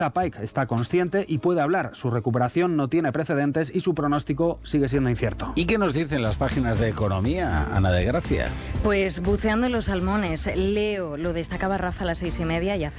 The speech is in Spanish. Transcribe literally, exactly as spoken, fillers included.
Pike está consciente y puede hablar. Su recuperación no tiene precedentes y su pronóstico sigue siendo incierto. ¿Y qué nos dicen las páginas de economía, Ana de Gracia? Pues buceando en los salmones. Leo, lo destacaba Rafa a las seis y media y hace